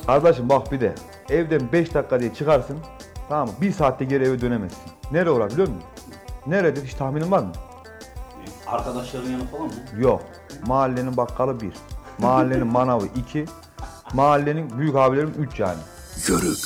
Kardeşim bak bir de evden 5 dakika diye çıkarsın. Tamam mı? 1 saatte geri eve dönemezsin. Nereye uğrar biliyor musun? Nerededir hiç tahminin var mı? Arkadaşların yanı falan mı? Yok. Mahallenin bakkalı 1. Mahallenin manavı 2. Mahallenin büyük abilerim 3 yani. Yörük.